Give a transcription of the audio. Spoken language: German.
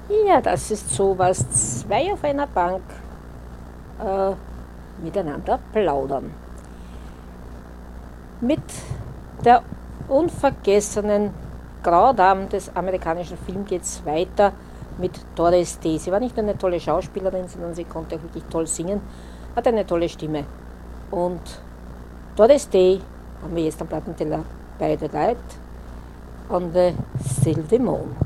Ja, das ist so, was zwei auf einer Bank äh, miteinander plaudern. Mit der unvergessenen Graudame des amerikanischen Films geht es weiter mit Doris Day. Sie war nicht nur eine tolle Schauspielerin, sondern sie konnte auch wirklich toll singen, hat eine tolle Stimme. Und Doris Day haben wir jetzt am Plattenteller bei The Light on the Silver Moon.